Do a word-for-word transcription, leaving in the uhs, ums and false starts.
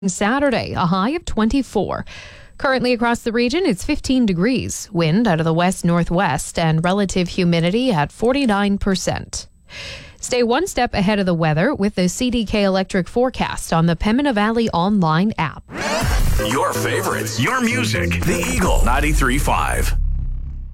Saturday, a high of twenty-four. Currently across the region, it's fifteen degrees. Wind out of the west-northwest and relative humidity at forty-nine percent. Stay one step ahead of the weather with the C D K Electric forecast on the Pembina Valley online app. Your favorites, your music. The Eagle ninety-three point five.